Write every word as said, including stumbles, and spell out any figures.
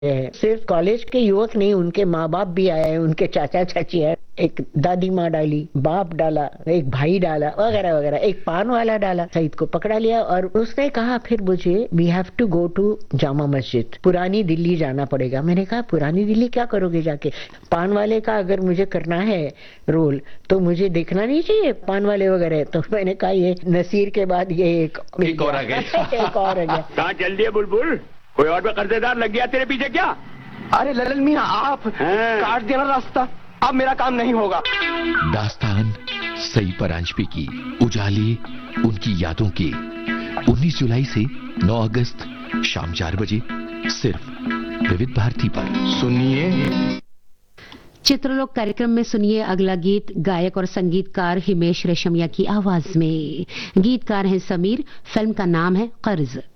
है। सिर्फ कॉलेज के युवक नहीं, उनके माँ बाप भी आए हैं, उनके चाचा चाची है, एक दादी माँ डाली, बाप डाला, एक भाई डाला, वगैरह वगैरह। एक पान वाला डाला, सईद को पकड़ा लिया और उसने कहा फिर मुझे we have to go to Jama Masjid, पुरानी दिल्ली जाना पड़ेगा। मैंने कहा पुरानी दिल्ली क्या करोगे जाके? पान वाले का अगर मुझे करना है रोल तो मुझे देखना नहीं चाहिए पान वाले वगैरह? तो मैंने कहा ये नसीर के बाद ये एक, एक और आ गया। एक और आ गया। कहाँ चल दिए बुलबुल? कोई और भी कर्जेदार लग गया तेरे पीछे क्या? अरे ललन मियां, आप काट देना रास्ता, अब मेरा काम नहीं होगा। दास्तान सई परांजपे की, उजाली उनकी यादों की। उन्नीस जुलाई से नौ अगस्त शाम चार बजे सिर्फ विविध भारती पर। सुनिए चित्रलोक कार्यक्रम में सुनिए अगला गीत गायक और संगीतकार हिमेश रेशमिया की आवाज में। गीतकार हैं समीर, फिल्म का नाम है कर्ज।